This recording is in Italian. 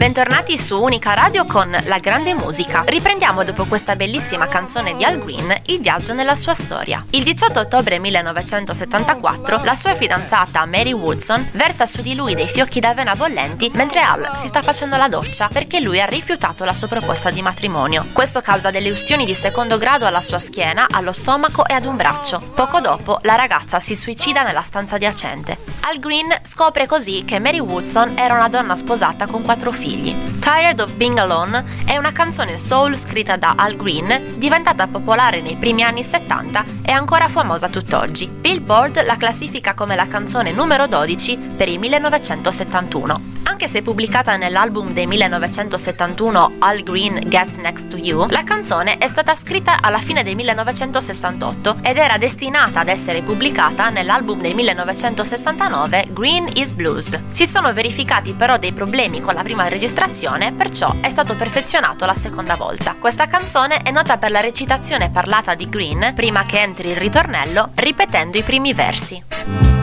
Bentornati su Unica Radio con La Grande Musica. Riprendiamo dopo questa bellissima canzone di Al Green il viaggio nella sua storia. Il 18 ottobre 1974 la sua fidanzata Mary Woodson versa su di lui dei fiocchi d'avena bollenti mentre Al si sta facendo la doccia perché lui ha rifiutato la sua proposta di matrimonio. Questo causa delle ustioni di secondo grado alla sua schiena, allo stomaco e ad un braccio. Poco dopo la ragazza si suicida nella stanza adiacente. Al Green scopre così che Mary Woodson era una donna sposata con 4 figli. Tired of Being Alone è una canzone soul scritta da Al Green, diventata popolare nei primi anni 70 e ancora famosa tutt'oggi. Billboard la classifica come la canzone numero 12 per il 1971. Anche se pubblicata nell'album del 1971 Al Green Gets Next to You, la canzone è stata scritta alla fine del 1968 ed era destinata ad essere pubblicata nell'album del 1969 Green is Blues. Si sono verificati però dei problemi con la prima registrazione, perciò è stato perfezionato la seconda volta. Questa canzone è nota per la recitazione parlata di Green prima che entri il ritornello, ripetendo i primi versi.